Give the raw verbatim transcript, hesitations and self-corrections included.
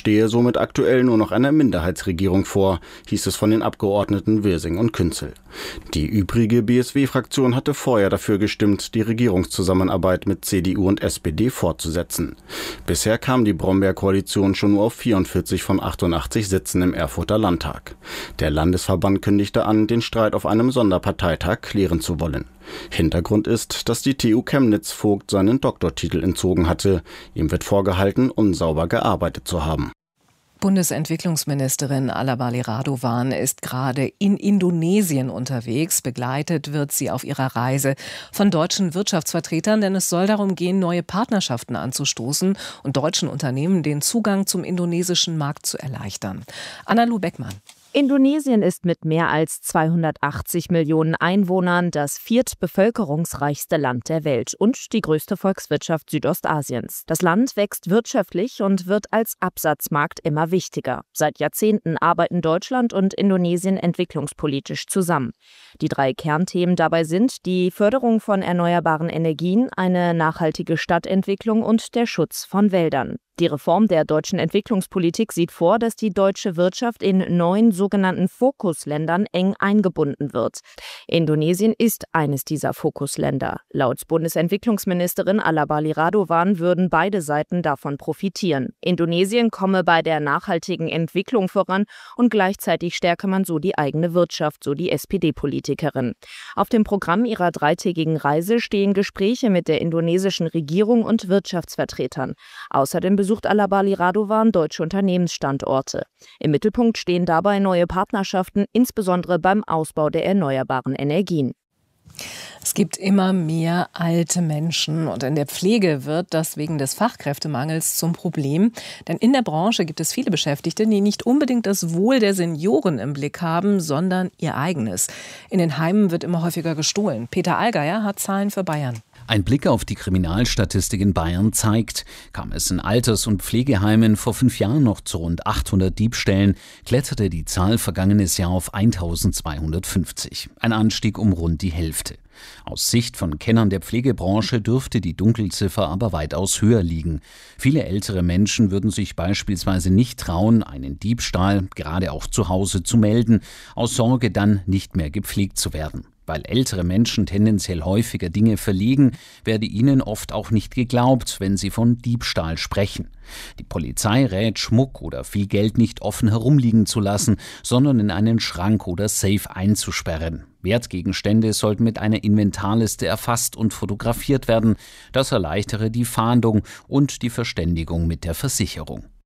stehe somit aktuell nur noch einer Minderheitsregierung vor, hieß es von den Abgeordneten Wirsing und Künzel. Die übrige B S W-Fraktion hatte vorher dafür gestimmt, die Regierungszusammenarbeit mit C D U und S P D fortzusetzen. Bisher kam die Brombeer-Koalition schon nur auf vierundvierzig von achtundachtzig Sitzen im Erfurter Landtag. Der Landesverband kündigte an, den Streit auf einem Sonderparteitag klären zu wollen. Hintergrund ist, dass die T U Chemnitz Vogt seinen Doktortitel entzogen hatte. Ihm wird vorgehalten, unsauber gearbeitet zu haben. Bundesentwicklungsministerin Alabali Radovan ist gerade in Indonesien unterwegs. Begleitet wird sie auf ihrer Reise von deutschen Wirtschaftsvertretern, denn es soll darum gehen, neue Partnerschaften anzustoßen und deutschen Unternehmen den Zugang zum indonesischen Markt zu erleichtern. Anna-Lu Beckmann. Indonesien ist mit mehr als zweihundertachtzig Millionen Einwohnern das viertbevölkerungsreichste Land der Welt und die größte Volkswirtschaft Südostasiens. Das Land wächst wirtschaftlich und wird als Absatzmarkt immer wichtiger. Seit Jahrzehnten arbeiten Deutschland und Indonesien entwicklungspolitisch zusammen. Die drei Kernthemen dabei sind die Förderung von erneuerbaren Energien, eine nachhaltige Stadtentwicklung und der Schutz von Wäldern. Die Reform der deutschen Entwicklungspolitik sieht vor, dass die deutsche Wirtschaft in neun sogenannten Fokusländern eng eingebunden wird. Indonesien ist eines dieser Fokusländer. Laut Bundesentwicklungsministerin Alabali Radovan würden beide Seiten davon profitieren. Indonesien komme bei der nachhaltigen Entwicklung voran und gleichzeitig stärke man so die eigene Wirtschaft, so die S P D-Politikerin. Auf dem Programm ihrer dreitägigen Reise stehen Gespräche mit der indonesischen Regierung und Wirtschaftsvertretern. Außerdem besucht Alabali Radovan deutsche Unternehmensstandorte. Im Mittelpunkt stehen dabei neue Partnerschaften, insbesondere beim Ausbau der erneuerbaren Energien. Es gibt immer mehr alte Menschen und in der Pflege wird das wegen des Fachkräftemangels zum Problem. Denn in der Branche gibt es viele Beschäftigte, die nicht unbedingt das Wohl der Senioren im Blick haben, sondern ihr eigenes. In den Heimen wird immer häufiger gestohlen. Peter Allgeier hat Zahlen für Bayern. Ein Blick auf die Kriminalstatistik in Bayern zeigt, kam es in Alters- und Pflegeheimen vor fünf Jahren noch zu rund achthundert Diebstählen, kletterte die Zahl vergangenes Jahr auf eintausendzweihundertfünfzig. Ein Anstieg um rund die Hälfte. Aus Sicht von Kennern der Pflegebranche dürfte die Dunkelziffer aber weitaus höher liegen. Viele ältere Menschen würden sich beispielsweise nicht trauen, einen Diebstahl, gerade auch zu Hause, zu melden, aus Sorge dann nicht mehr gepflegt zu werden. Weil ältere Menschen tendenziell häufiger Dinge verlegen, werde ihnen oft auch nicht geglaubt, wenn sie von Diebstahl sprechen. Die Polizei rät, Schmuck oder viel Geld nicht offen herumliegen zu lassen, sondern in einen Schrank oder Safe einzusperren. Wertgegenstände sollten mit einer Inventarliste erfasst und fotografiert werden. Das erleichtere die Fahndung und die Verständigung mit der Versicherung.